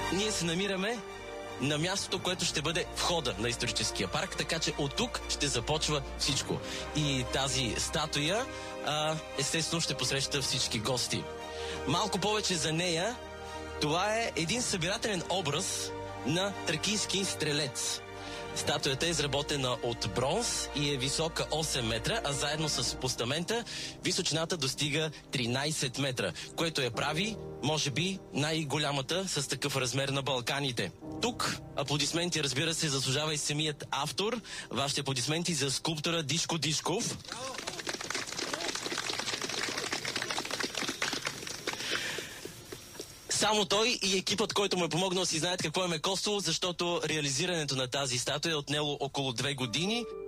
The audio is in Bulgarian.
ние се намираме на мястото, което ще бъде входа на историческия парк, така че от тук ще започва всичко. И тази статуя, естествено, ще посреща всички гости. Малко повече за нея. Това е един събирателен образ на тракийски стрелец. Статуята е изработена от бронз и е висока 8 метра, а заедно с постамента височината достига 13 метра, което я прави, може би, най-голямата с такъв размер на Балканите. Тук аплодисменти, разбира се, заслужава и самият автор. Вашите аплодисменти за скулптора Дишко Дишков. Само той и екипът, който му е помогнал, си знаят какво им е коствало, защото реализирането на тази статуя е отнело около 2 години.